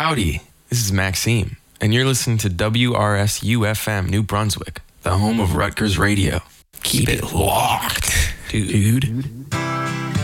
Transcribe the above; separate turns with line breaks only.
Howdy, this is Maxime, and you're listening to WRSU-FM New Brunswick, the home of Rutgers Radio. Keep it locked, dude.